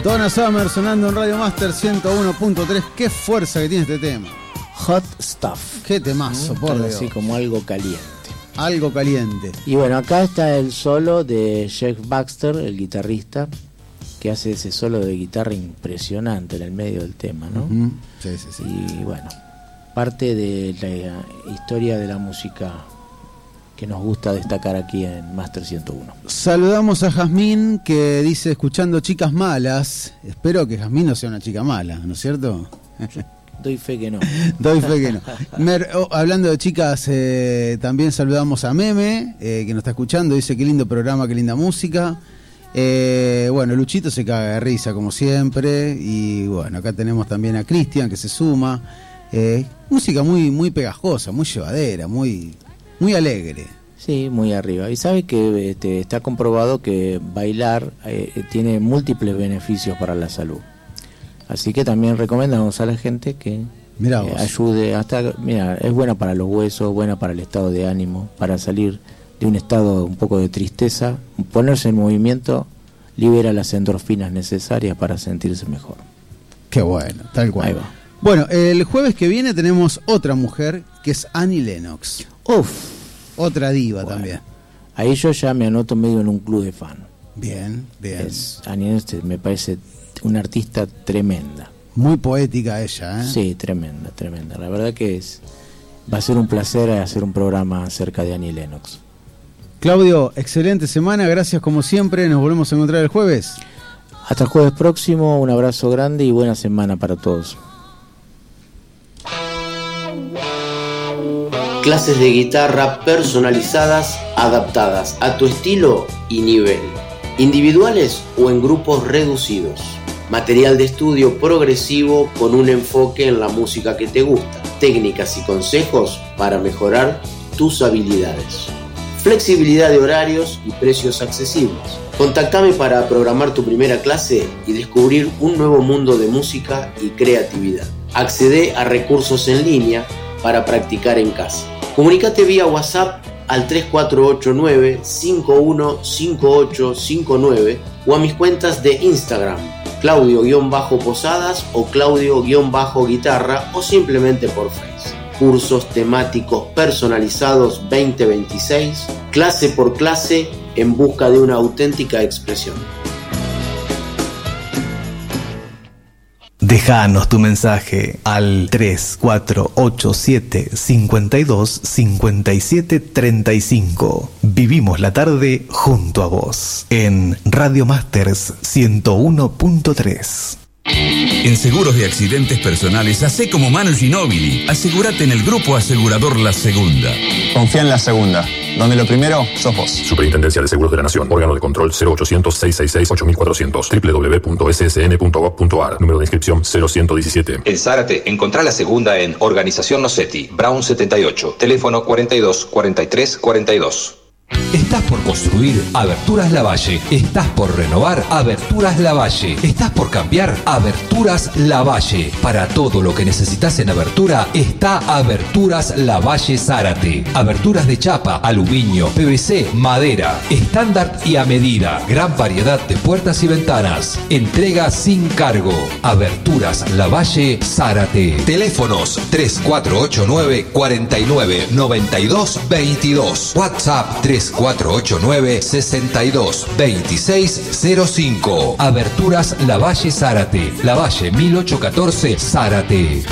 Donna Summer sonando en Radio Master 101.3. Qué fuerza que tiene este tema. Hot Stuff. Qué temazo, por Dios. Así como algo caliente. Algo caliente. Y bueno, acá está el solo de Jeff Baxter, el guitarrista, que hace ese solo de guitarra impresionante en el medio del tema, ¿no? Uh-huh. Sí, sí, sí. Y bueno, parte de la historia de la música que nos gusta destacar aquí en Master 101. Saludamos a Jazmín, que dice, escuchando Chicas Malas. Espero que Jazmín no sea una chica mala, ¿no es cierto? Doy fe que no. Doy fe que no. Hablando de chicas, también saludamos a Meme, que nos está escuchando. Dice, qué lindo programa, qué linda música. Bueno, Luchito se caga de risa como siempre. Y bueno, acá tenemos también a Cristian, que se suma. Música muy, muy pegajosa, muy llevadera, muy alegre. Sí, muy arriba. Y sabe que está comprobado que bailar tiene múltiples beneficios para la salud. Así que también recomendamos a la gente que ayude. Mira, es buena para los huesos, buena para el estado de ánimo, para salir de un estado un poco de tristeza. Ponerse en movimiento libera las endorfinas necesarias para sentirse mejor. Qué bueno, tal cual. Ahí va. Bueno, el jueves que viene tenemos otra mujer, que es Annie Lennox. Otra diva también. Ahí yo ya me anoto medio en un club de fan. Bien. Annie Lennox me parece una artista tremenda. Muy poética ella, ¿eh? Sí, tremenda. La verdad que va a ser un placer hacer un programa acerca de Annie Lennox. Claudio, excelente semana, gracias como siempre, nos volvemos a encontrar el jueves. Hasta el jueves próximo, un abrazo grande y buena semana para todos. Clases de guitarra personalizadas, adaptadas a tu estilo y nivel. Individuales o en grupos reducidos. Material de estudio progresivo con un enfoque en la música que te gusta. Técnicas y consejos para mejorar tus habilidades. Flexibilidad de horarios y precios accesibles. Contactame para programar tu primera clase y descubrir un nuevo mundo de música y creatividad. Accede a recursos en línea para practicar en casa. Comunícate vía WhatsApp al 3489-515859 o a mis cuentas de Instagram, Claudio-Posadas o Claudio-Guitarra o simplemente por Facebook. Cursos temáticos personalizados 2026, clase por clase en busca de una auténtica expresión. Déjanos tu mensaje al 3487-525735. Vivimos la tarde junto a vos en Radio Masters 101.3. En seguros de accidentes personales, hacé como Manu Ginóbili. Asegúrate en el grupo asegurador La Segunda. Confía en La Segunda, donde lo primero sos vos. Superintendencia de Seguros de la Nación. Órgano de control 0800-666-8400. www.ssn.gov.ar. Número de inscripción 0117. En Zárate, encontrá La Segunda en Organización Nocetti, Brown 78. Teléfono 42 43 42. Estás por construir, Aberturas Lavalle. Estás por renovar, Aberturas Lavalle. Estás por cambiar, Aberturas Lavalle. Para todo lo que necesitas en abertura, está Aberturas Lavalle Zárate. Aberturas de chapa, aluminio, PVC, madera, estándar y a medida. Gran variedad de puertas y ventanas. Entrega sin cargo. Aberturas Lavalle Zárate. Teléfonos 3489 49 92 22. WhatsApp 3489-622605. Aberturas Lavalle Zárate. Lavalle 1814 Zárate.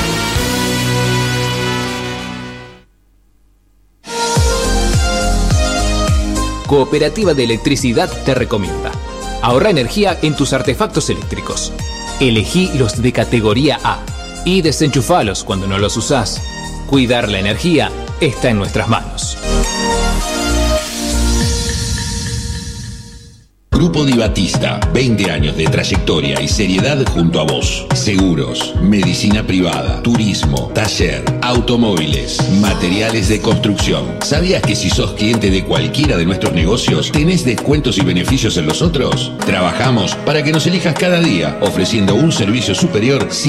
Cooperativa de Electricidad te recomienda: ahorra energía en tus artefactos eléctricos. Elegí los de categoría A y desenchufalos cuando no los usás. Cuidar la energía está en nuestras manos. Grupo Di Battista, 20 años de trayectoria y seriedad junto a vos. Seguros, medicina privada, turismo, taller, automóviles, materiales de construcción. ¿Sabías que si sos cliente de cualquiera de nuestros negocios, tenés descuentos y beneficios en los otros? Trabajamos para que nos elijas cada día, ofreciendo un servicio superior sin